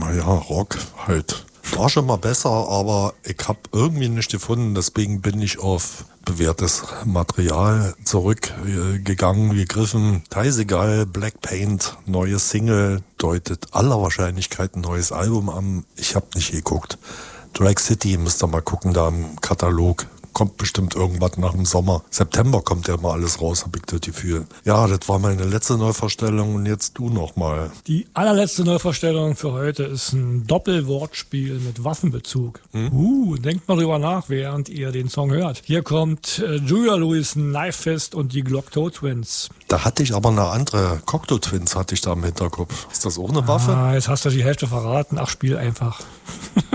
Naja, Rock halt. War schon mal besser, aber ich habe irgendwie nicht gefunden. Deswegen bin ich auf bewährtes Material zurückgegangen, gegriffen. Teisegal, Black Paint, neue Single, deutet aller Wahrscheinlichkeit ein neues Album an. Ich habe nicht geguckt. Drag City, müsst ihr mal gucken, da im Katalog. Kommt bestimmt irgendwas nach dem Sommer. September kommt ja mal alles raus, habe ich das Gefühl. Ja, das war meine letzte Neuvorstellung und jetzt du nochmal. Die allerletzte Neuvorstellung für heute ist ein Doppelwortspiel mit Waffenbezug. Denkt mal drüber nach, während ihr den Song hört. Hier kommt Julia Louis, Knife Fist und die Glock-Toe Twins. Da hatte ich aber eine andere, Cocteau Twins hatte ich da im Hinterkopf. Ist das auch eine Waffe? Jetzt hast du die Hälfte verraten. Ach, spiel einfach.